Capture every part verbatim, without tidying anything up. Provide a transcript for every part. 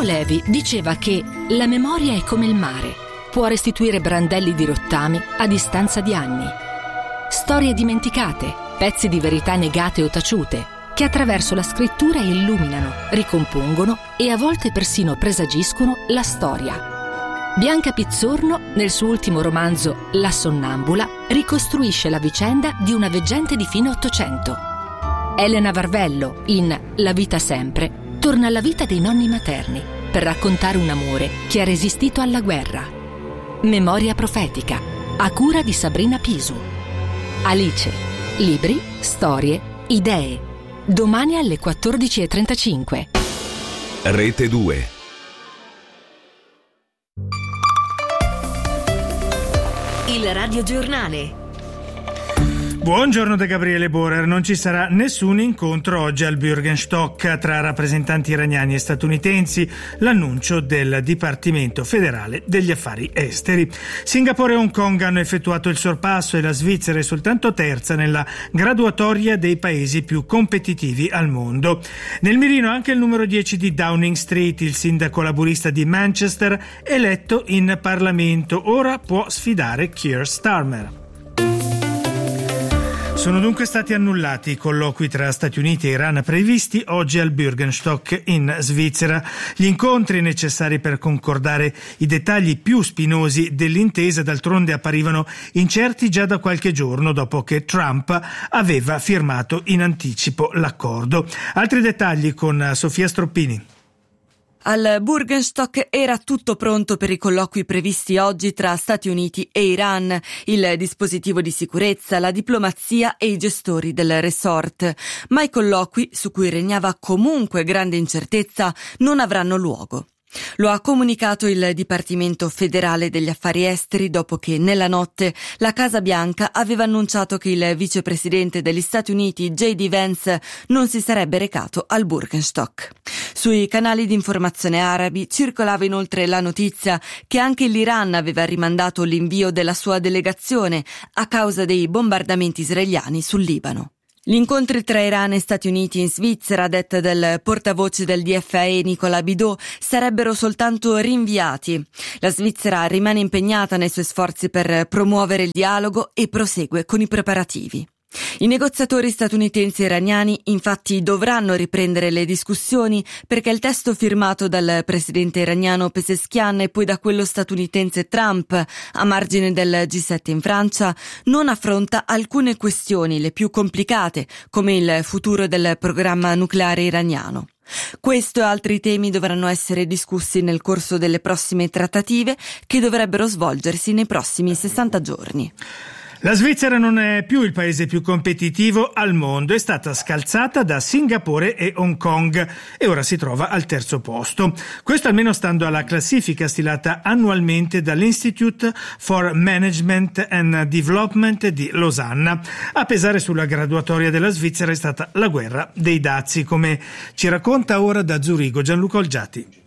Levi diceva che la memoria è come il mare, può restituire brandelli di rottami a distanza di anni. Storie dimenticate, pezzi di verità negate o taciute, che attraverso la scrittura illuminano, ricompongono e a volte persino presagiscono la storia. Bianca Pizzorno, nel suo ultimo romanzo La sonnambula, ricostruisce la vicenda di una veggente di fine Ottocento. Elena Varvello, in La vita sempre, torna alla vita dei nonni materni per raccontare un amore che ha resistito alla guerra. Memoria profetica, a cura di Sabrina Pisu. Alice, libri, storie, idee. Domani alle quattordici e trentacinque. Rete due. Il radiogiornale. Buongiorno da Gabriele Borer. Non ci sarà nessun incontro oggi al Bürgenstock tra rappresentanti iraniani e statunitensi, l'annuncio del Dipartimento Federale degli Affari Esteri. Singapore e Hong Kong hanno effettuato il sorpasso e la Svizzera è soltanto terza nella graduatoria dei paesi più competitivi al mondo. Nel mirino anche il numero dieci di Downing Street, il sindaco laburista di Manchester, eletto in Parlamento. Ora può sfidare Keir Starmer. Sono dunque stati annullati i colloqui tra Stati Uniti e Iran previsti oggi al Bürgenstock in Svizzera. Gli incontri necessari per concordare i dettagli più spinosi dell'intesa d'altronde apparivano incerti già da qualche giorno dopo che Trump aveva firmato in anticipo l'accordo. Altri dettagli con Sofia Stroppini. Al Bürgenstock era tutto pronto per i colloqui previsti oggi tra Stati Uniti e Iran, il dispositivo di sicurezza, la diplomazia e i gestori del resort. Ma i colloqui, su cui regnava comunque grande incertezza, non avranno luogo. Lo ha comunicato il Dipartimento Federale degli Affari Esteri dopo che nella notte la Casa Bianca aveva annunciato che il vicepresidente degli Stati Uniti J D Vance non si sarebbe recato al Bürgenstock. Sui canali di informazione arabi circolava inoltre la notizia che anche l'Iran aveva rimandato l'invio della sua delegazione a causa dei bombardamenti israeliani sul Libano. Gli incontri tra Iran e Stati Uniti in Svizzera, detta del portavoce del D F A E Nicolas Bidot, sarebbero soltanto rinviati. La Svizzera rimane impegnata nei suoi sforzi per promuovere il dialogo e prosegue con i preparativi. I negoziatori statunitensi e iraniani infatti dovranno riprendere le discussioni perché il testo firmato dal presidente iraniano Pezeshkian e poi da quello statunitense Trump a margine del G sette in Francia non affronta alcune questioni, le più complicate, come il futuro del programma nucleare iraniano. Questo e altri temi dovranno essere discussi nel corso delle prossime trattative che dovrebbero svolgersi nei prossimi sessanta giorni. La Svizzera non è più il paese più competitivo al mondo, è stata scalzata da Singapore e Hong Kong e ora si trova al terzo posto. Questo almeno stando alla classifica stilata annualmente dall'Institute for Management and Development di Losanna. A pesare sulla graduatoria della Svizzera è stata la guerra dei dazi, come ci racconta ora da Zurigo Gianluca Olgiati.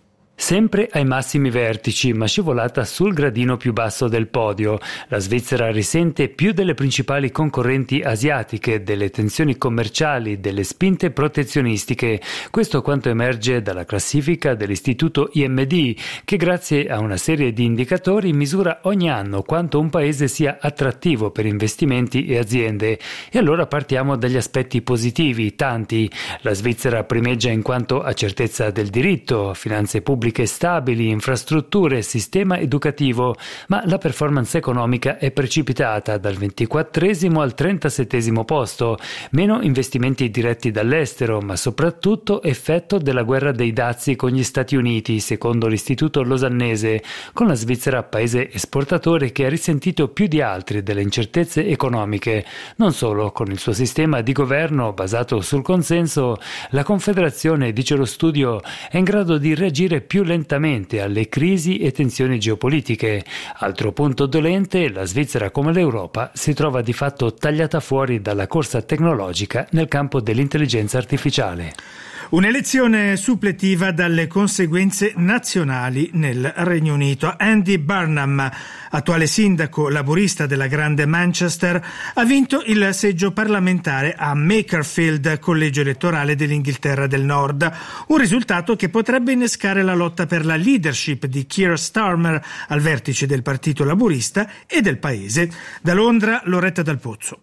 Sempre ai massimi vertici, ma scivolata sul gradino più basso del podio. La Svizzera risente più delle principali concorrenti asiatiche, delle tensioni commerciali, delle spinte protezionistiche. Questo quanto emerge dalla classifica dell'Istituto I M D, che grazie a una serie di indicatori misura ogni anno quanto un paese sia attrattivo per investimenti e aziende. E allora partiamo dagli aspetti positivi, tanti. La Svizzera primeggia in quanto a certezza del diritto, finanze pubbliche stabili, infrastrutture, sistema educativo, ma la performance economica è precipitata dal ventiquattresimo al trentasettesimo posto, meno investimenti diretti dall'estero, ma soprattutto effetto della guerra dei dazi con gli Stati Uniti, secondo l'istituto losannese, con la Svizzera paese esportatore che ha risentito più di altri delle incertezze economiche. Non solo, con il suo sistema di governo basato sul consenso, la Confederazione, dice lo studio, è in grado di reagire più lentamente alle crisi e tensioni geopolitiche. Altro punto dolente, la Svizzera come l'Europa si trova di fatto tagliata fuori dalla corsa tecnologica nel campo dell'intelligenza artificiale. Un'elezione suppletiva dalle conseguenze nazionali nel Regno Unito. Andy Burnham, attuale sindaco laburista della Grande Manchester, ha vinto il seggio parlamentare a Makerfield, collegio elettorale dell'Inghilterra del Nord, un risultato che potrebbe innescare la lotta per la leadership di Keir Starmer al vertice del Partito Laburista e del paese. Da Londra, Loretta Dal Pozzo.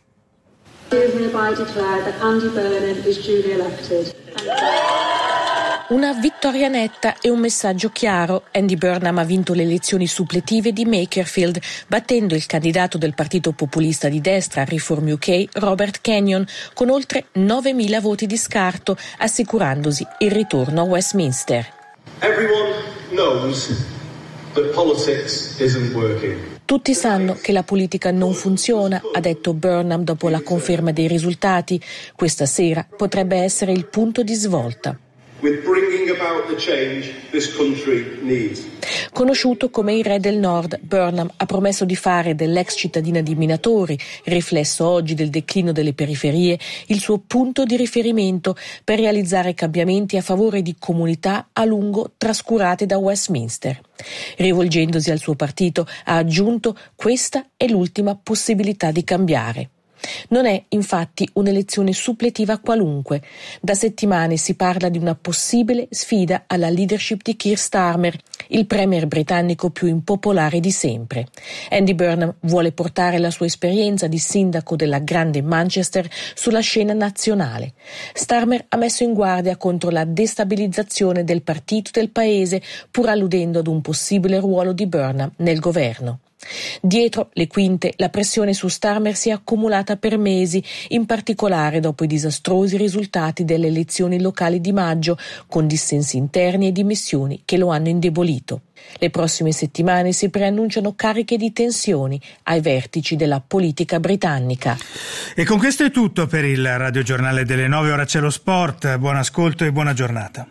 Una vittoria netta e un messaggio chiaro. Andy Burnham ha vinto le elezioni suppletive di Makerfield, battendo il candidato del partito populista di destra Reform U K, Robert Kenyon, con oltre novemila voti di scarto, assicurandosi il ritorno a Westminster. Everyone knows that politics isn't working. Tutti sanno che la politica non funziona, ha detto Burnham dopo la conferma dei risultati. Questa sera potrebbe essere il punto di svolta. With bringing about the change this country needs. Conosciuto come il re del Nord, Burnham ha promesso di fare dell'ex cittadina di Minatori, riflesso oggi del declino delle periferie, il suo punto di riferimento per realizzare cambiamenti a favore di comunità a lungo trascurate da Westminster. Rivolgendosi al suo partito, ha aggiunto: questa è l'ultima possibilità di cambiare. Non è infatti un'elezione suppletiva qualunque. Da settimane si parla di una possibile sfida alla leadership di Keir Starmer, il premier britannico più impopolare di sempre. Andy Burnham vuole portare la sua esperienza di sindaco della Grande Manchester sulla scena nazionale. Starmer ha messo in guardia contro la destabilizzazione del partito del paese, pur alludendo ad un possibile ruolo di Burnham nel governo. Dietro le quinte la pressione su Starmer si è accumulata per mesi, in particolare dopo i disastrosi risultati delle elezioni locali di maggio, con dissensi interni e dimissioni che lo hanno indebolito. Le prossime settimane si preannunciano cariche di tensioni ai vertici della politica britannica. E con questo è tutto per il Radio Giornale delle nove, ora c'è lo sport. Buon ascolto e buona giornata.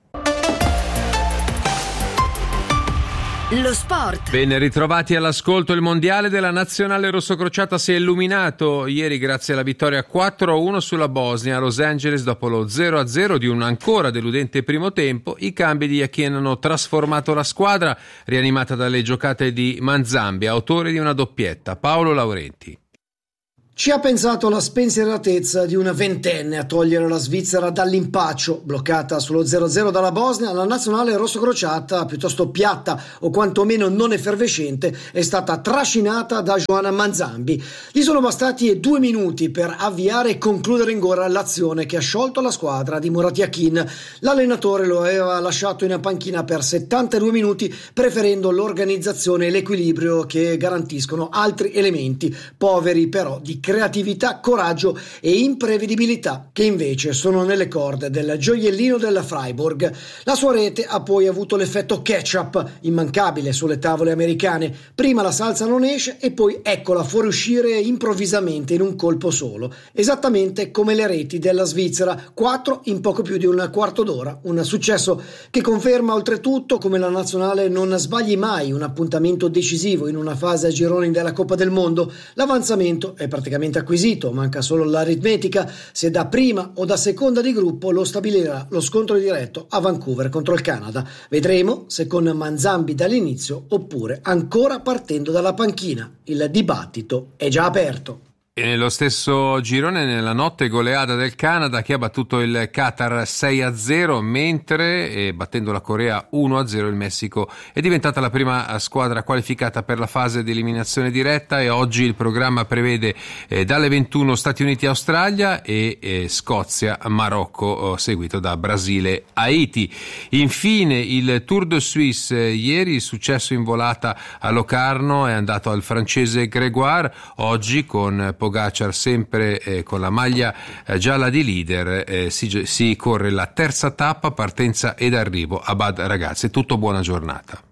Lo sport. Ben ritrovati all'ascolto. Il mondiale della nazionale rossocrociata si è illuminato ieri grazie alla vittoria quattro a uno sulla Bosnia a Los Angeles dopo lo zero a zero di un ancora deludente primo tempo. I cambi di Iachien hanno trasformato la squadra, rianimata dalle giocate di Manzambi, autore di una doppietta. Paolo Laurenti. Ci ha pensato la spensieratezza di una ventenne a togliere la Svizzera dall'impaccio. Bloccata sullo zero a zero dalla Bosnia, la nazionale rossocrociata, piuttosto piatta o quantomeno non effervescente, è stata trascinata da Johanna Manzambi. Gli sono bastati due minuti per avviare e concludere in gol l'azione che ha sciolto la squadra di Murat Yakin. L'allenatore lo aveva lasciato in panchina per settantadue minuti, preferendo l'organizzazione e l'equilibrio che garantiscono altri elementi, poveri però di creatività, coraggio e imprevedibilità, che invece sono nelle corde del gioiellino della Freiburg. La sua rete ha poi avuto l'effetto ketchup, immancabile sulle tavole americane. Prima la salsa non esce e poi eccola fuoriuscire improvvisamente in un colpo solo, esattamente come le reti della Svizzera, quattro in poco più di un quarto d'ora. Un successo che conferma oltretutto come la nazionale non sbagli mai un appuntamento decisivo in una fase a gironi della Coppa del Mondo. L'avanzamento è praticamente acquisito, manca solo l'aritmetica. Se da prima o da seconda di gruppo lo stabilirà lo scontro diretto a Vancouver contro il Canada. Vedremo se con Manzambi dall'inizio oppure ancora partendo dalla panchina. Il dibattito è già aperto. E nello stesso girone, nella notte goleada del Canada che ha battuto il Qatar sei a zero, mentre eh, battendo la Corea uno a zero il Messico è diventata la prima squadra qualificata per la fase di eliminazione diretta. E oggi il programma prevede eh, dalle ventuno Stati Uniti-Australia e eh, Scozia-Marocco, seguito da Brasile-Haiti. Infine il Tour de Suisse, eh, ieri il successo in volata a Locarno è andato al francese Grégoire. Oggi con Pogacar sempre eh, con la maglia eh, gialla di leader eh, si, si corre la terza tappa, partenza ed arrivo a Bad Ragaz. È tutto, buona giornata.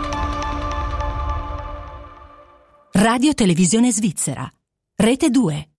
Radio Televisione Svizzera, Rete due.